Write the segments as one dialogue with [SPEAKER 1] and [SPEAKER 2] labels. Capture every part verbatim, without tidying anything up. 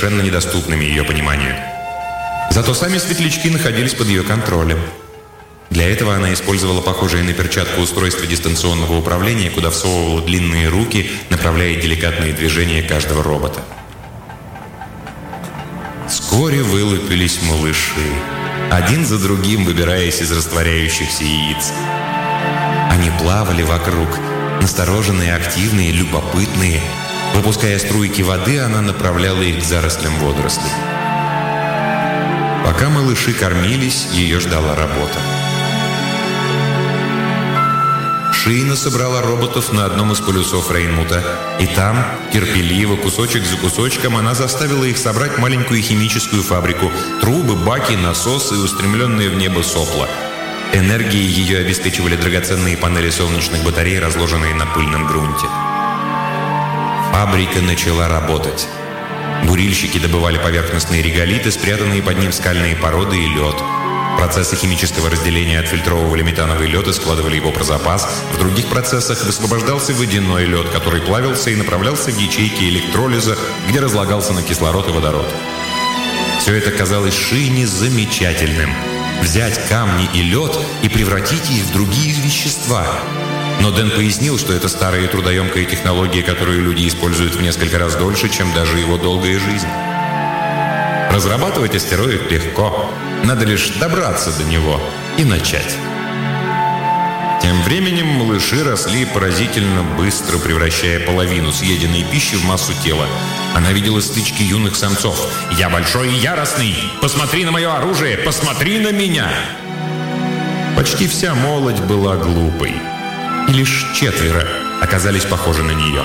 [SPEAKER 1] совершенно недоступными ее пониманию. Зато сами светлячки находились под ее контролем. Для этого она использовала похожее на перчатку устройство дистанционного управления, куда всовывала длинные руки, направляя деликатные движения каждого робота. Вскоре вылупились малыши, один за другим выбираясь из растворяющихся яиц. Они плавали вокруг, настороженные, активные, любопытные. Выпуская струйки воды, она направляла их к зарослям водорослей. Пока малыши кормились, ее ждала работа. Шиина собрала роботов на одном из полюсов Рейнмута, и там, терпеливо, кусочек за кусочком, она заставила их собрать маленькую химическую фабрику, трубы, баки, насосы и устремленные в небо сопла. Энергией ее обеспечивали драгоценные панели солнечных батарей, разложенные на пыльном грунте. Фабрика начала работать. Бурильщики добывали поверхностные реголиты, спрятанные под ним скальные породы и лед. Процессы химического разделения отфильтровывали метановый лед и складывали его про запас. В других процессах высвобождался водяной лед, который плавился и направлялся в ячейки электролиза, где разлагался на кислород и водород. Все это казалось Шиине замечательным. Взять камни и лед и превратить их в другие вещества. Но Дэн пояснил, что это старая и трудоемкая технология, которую люди используют в несколько раз дольше, чем даже его долгая жизнь. Разрабатывать астероид легко. Надо лишь добраться до него и начать. Тем временем малыши росли поразительно быстро, превращая половину съеденной пищи в массу тела. Она видела стычки юных самцов. «Я большой и яростный! Посмотри на мое оружие! Посмотри на меня!» Почти вся молодь была глупой. И лишь четверо оказались похожи на нее.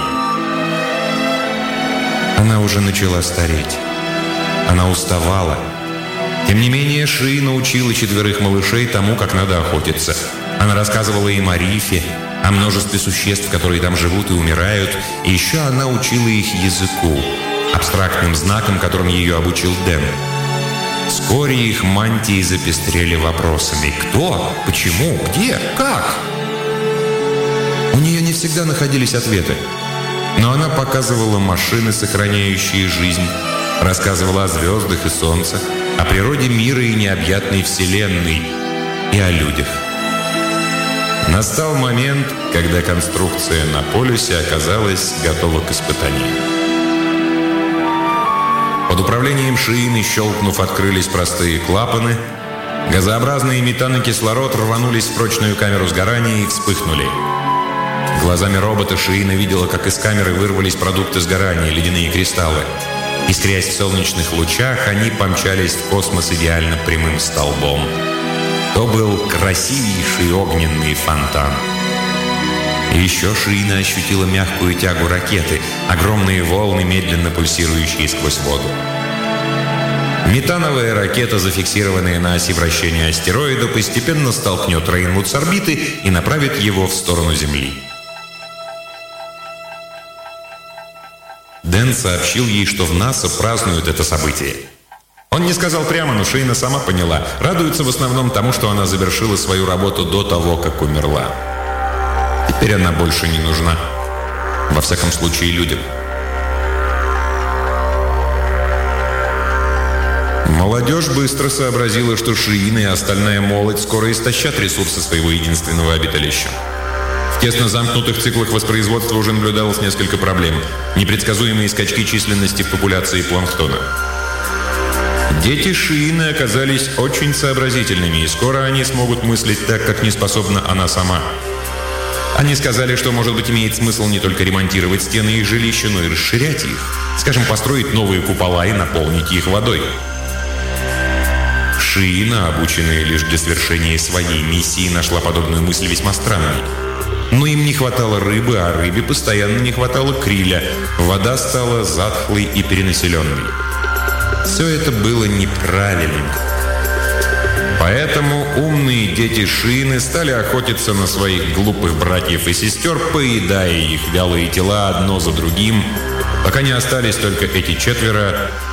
[SPEAKER 1] Она уже начала стареть. Она уставала. Тем не менее, Ши научила четверых малышей тому, как надо охотиться. Она рассказывала им о рифе, о множестве существ, которые там живут и умирают. И еще она учила их языку, абстрактным знакам, которым ее обучил Дэн. Вскоре их мантии запестрели вопросами: кто, почему, где, как? У нее не всегда находились ответы. Но она показывала машины, сохраняющие жизнь, рассказывала о звездах и солнце, о природе мира и необъятной вселенной, и о людях. Настал момент, когда конструкция на полюсе оказалась готова к испытанию. Под управлением Шиины, щелкнув, открылись простые клапаны. Газообразные метан и кислород рванулись в прочную камеру сгорания и вспыхнули. Глазами робота Шиина видела, как из камеры вырвались продукты сгорания, ледяные кристаллы. Искрясь в солнечных лучах, они помчались в космос идеально прямым столбом. То был красивейший огненный фонтан. И еще Шиина ощутила мягкую тягу ракеты, огромные волны, медленно пульсирующие сквозь воду. Метановая ракета, зафиксированная на оси вращения астероида, постепенно столкнет Рейнмут с орбиты и направит его в сторону Земли. Дэн сообщил ей, что в НАСА празднуют это событие. Он не сказал прямо, но Шиина сама поняла. Радуется в основном тому, что она завершила свою работу до того, как умерла. Теперь она больше не нужна. Во всяком случае, людям. Молодежь быстро сообразила, что Шиина и остальная молодь скоро истощат ресурсы своего единственного обиталища. В тесно замкнутых циклах воспроизводства уже наблюдалось несколько проблем. Непредсказуемые скачки численности в популяции планктона. Дети Шиины оказались очень сообразительными, и скоро они смогут мыслить так, как не способна она сама. Они сказали, что, может быть, имеет смысл не только ремонтировать стены их жилища, но и расширять их. Скажем, построить новые купола и наполнить их водой. Шиина, обученная лишь для совершения своей миссии, нашла подобную мысль весьма странной. Но им не хватало рыбы, а рыбе постоянно не хватало криля. Вода стала затхлой и перенаселенной. Все это было неправильно. Поэтому умные дети Шиины стали охотиться на своих глупых братьев и сестер, поедая их вялые тела одно за другим, пока не остались только эти четверо,